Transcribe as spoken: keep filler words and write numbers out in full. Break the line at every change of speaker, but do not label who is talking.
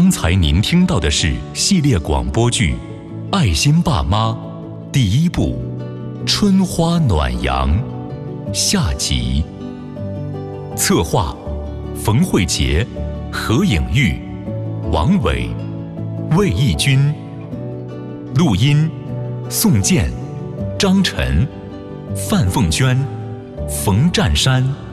刚才您听到的是系列广播剧《爱心爸妈》第一部《春花暖阳》下集。策划：冯慧杰、何颖玉、王伟、魏义军。录音：宋健、张晨、范凤娟、冯占山。